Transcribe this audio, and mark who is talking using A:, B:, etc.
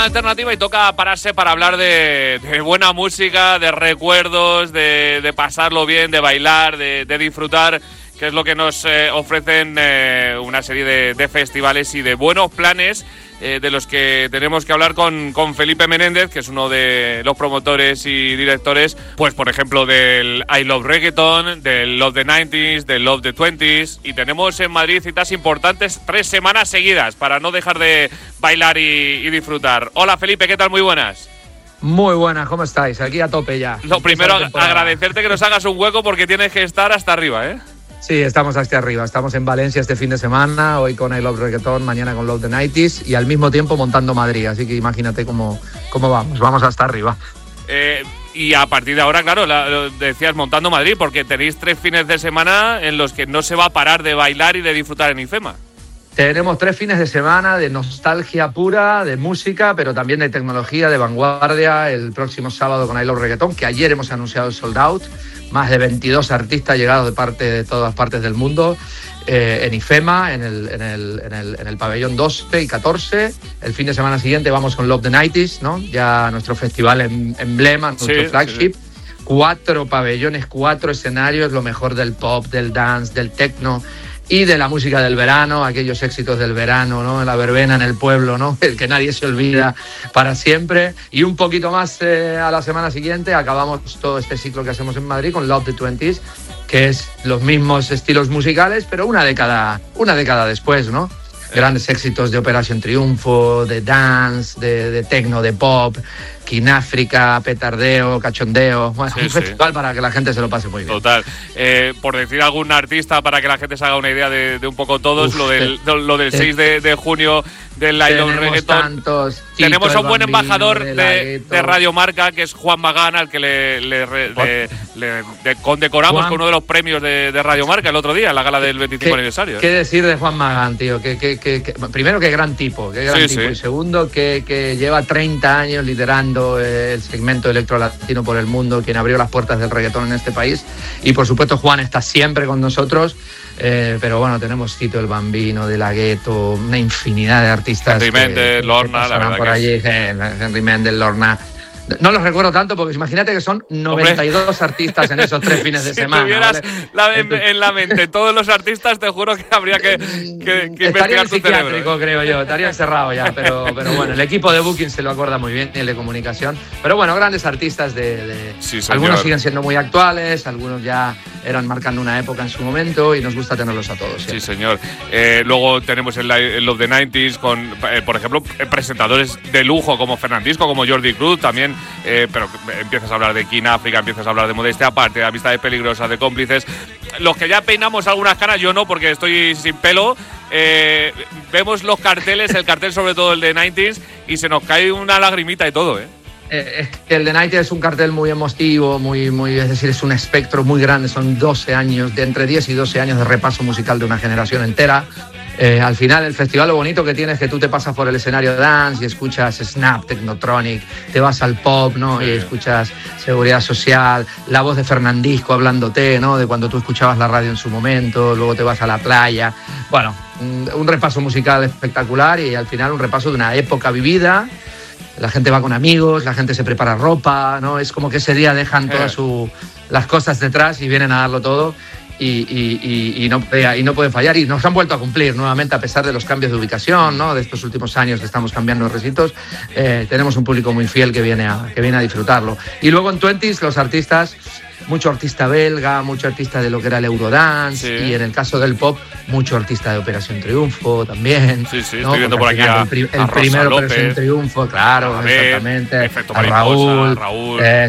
A: alternativa y toca pararse para hablar de buena música, de recuerdos, de pasarlo bien, de bailar, de disfrutar, que es lo que nos ofrecen una serie de festivales y de buenos planes de los que tenemos que hablar con Felipe Menéndez, que es uno de los promotores y directores, pues por ejemplo del I Love Reggaeton, del Love the 90s, del Love the 20s, y tenemos en Madrid citas importantes 3 semanas seguidas para no dejar de bailar y disfrutar. Hola Felipe, ¿qué tal? Muy buenas.
B: Muy buenas, ¿cómo estáis? Aquí a tope ya.
A: Lo primero, agradecerte que nos hagas un hueco porque tienes que estar hasta arriba, ¿eh?
B: Sí, estamos hasta arriba. Estamos en Valencia este fin de semana, hoy con I Love Reggaeton, mañana con Love the 90s y al mismo tiempo montando Madrid. Así que imagínate cómo vamos hasta arriba.
A: Y a partir de ahora, claro, lo decías montando Madrid, porque tenéis 3 fines de semana en los que no se va a parar de bailar y de disfrutar en IFEMA.
B: Tenemos 3 fines de semana de nostalgia pura, de música, pero también de tecnología, de vanguardia. El próximo sábado con I Love Reggaeton, que ayer hemos anunciado el sold out. Más de 22 artistas llegados de todas partes del mundo en IFEMA, en el pabellón 12 y 14. El fin de semana siguiente vamos con Love the 90s, ¿no? Ya nuestro festival emblema, nuestro flagship. Sí. 4 pabellones, 4 escenarios, lo mejor del pop, del dance, del techno y de la música del verano, aquellos éxitos del verano, ¿no? En la verbena, en el pueblo, ¿no? El que nadie se olvida para siempre. Y un poquito más a la semana siguiente acabamos todo este ciclo que hacemos en Madrid con Love the 20s, que es los mismos estilos musicales, pero una década después, ¿no? Grandes éxitos de Operación Triunfo, de dance, de techno, de pop, Kináfrica, petardeo, cachondeo. Bueno, un festival para que la gente se lo pase muy bien.
A: Total. Por decir algún artista, para que la gente se haga una idea de un poco todos, lo del 6 de junio del I Love Reggaeton. Tenemos a un buen embajador de Radio Marca, que es Juan Magán, al que le condecoramos con uno de los premios de Radio Marca el otro día, en la gala del 25 aniversario.
B: ¿Qué decir de Juan Magán, tío? Primero, qué gran tipo. Y segundo, que lleva 30 años liderando el segmento electrolatino por el mundo, quien abrió las puertas del reggaetón en este país. Y por supuesto Juan está siempre con nosotros, pero bueno, tenemos Tito el Bambino, De La Ghetto, una infinidad de artistas.
A: Henry Méndez, Lorna, la verdad
B: por allí, Henry Méndez, Lorna. No los recuerdo tanto porque imagínate que son 92 artistas en esos 3 fines de semana.
A: Si tuvieras en la mente todos los artistas, te juro que habría que investigar tu cerebro.
B: Creo yo, estaría encerrado ya, pero bueno, el equipo de booking se lo acuerda muy bien, y el de comunicación. Pero bueno, grandes artistas
A: Sí,
B: algunos siguen siendo muy actuales, algunos ya eran marcando una época en su momento y nos gusta tenerlos a todos.
A: Sí, señor. Luego tenemos el Love the 90s con, por ejemplo, presentadores de lujo como Fernandisco, como Jordi Cruz, también. Pero empiezas a hablar de Kináfrica, empiezas a hablar de Modestia Aparte, de Amistades Peligrosas, de Cómplices. Los que ya peinamos algunas canas, yo no, porque estoy sin pelo. Vemos los carteles, el cartel sobre todo el de 90s, y se nos cae una lagrimita y todo,
B: Es que el de 90s es un cartel muy emotivo, es decir, es un espectro muy grande. Son 12 años, de entre 10 y 12 años de repaso musical de una generación entera. Al final el festival lo bonito que tiene es que tú te pasas por el escenario de dance y escuchas Snap, Technotronic, te vas al pop, ¿no? Y escuchas Seguridad Social, la voz de Fernandisco hablándote, ¿no? De cuando tú escuchabas la radio en su momento, luego te vas a la playa. Bueno, un repaso musical espectacular y al final un repaso de una época vivida. La gente va con amigos, la gente se prepara ropa, ¿no? Es como que ese día dejan todas las cosas detrás y vienen a darlo todo. Y no puede fallar, y nos han vuelto a cumplir nuevamente a pesar de los cambios de ubicación, ¿no? De estos últimos años que estamos cambiando los recintos. Tenemos un público muy fiel que viene a disfrutarlo. Y luego en 20s los artistas, mucho artista belga, mucho artista de lo que era el Eurodance, y en el caso del pop mucho artista de Operación Triunfo también.
A: Sí, estoy viendo por aquí
B: el primero Operación Triunfo, claro, exactamente,
A: a Raúl.